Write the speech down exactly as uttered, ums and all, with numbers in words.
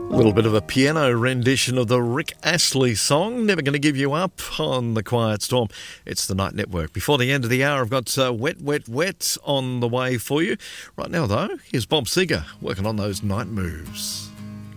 A little bit of a piano rendition of the Rick Astley song, Never Gonna Give You Up, on The Quiet Storm. It's the Night Network. Before the end of the hour, I've got uh, Wet, Wet, Wet on the way for you. Right now, though, here's Bob Seger working on those night moves.